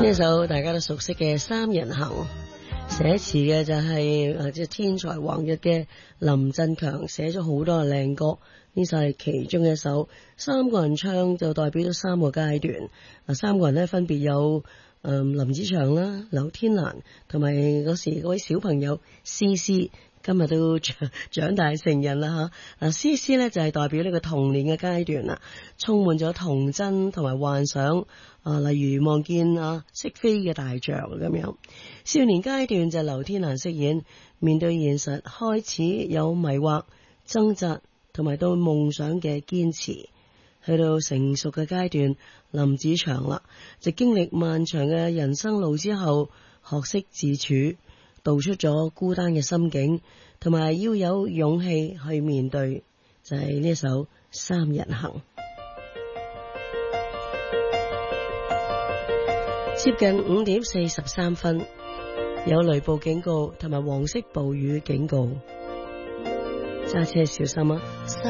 呢首大家都熟悉嘅《三人行》，寫詞嘅就係即係天才橫溢嘅林振強，寫咗好多靚歌，呢首係其中一首。三個人唱就代表咗三個階段，三個人呢分別有林子祥啦、劉天蘭同埋嗰時嗰位小朋友詩詩。今日都長大成人啦吓，詩詩呢就係代表呢個童年嘅階段啦，充滿咗童真同埋幻想，例如望見識飛嘅大象咁樣。少年階段就係劉天蘭飾演，面對現實開始有迷惑、掙扎同埋對夢想嘅堅持。去到成熟嘅階段，林子祥啦，就經歷漫長嘅人生路之後，學識自處，道出咗孤單嘅心境，同埋要有勇氣去面對，就係呢首《三人行》。接近5點43分，有雷暴警告同埋黃色暴雨警告，揸車小心啊！